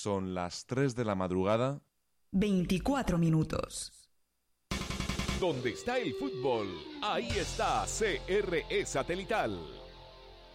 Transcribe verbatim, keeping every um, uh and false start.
Son las tres de la madrugada. veinticuatro minutos. Donde está el fútbol, ahí está C R E Satelital.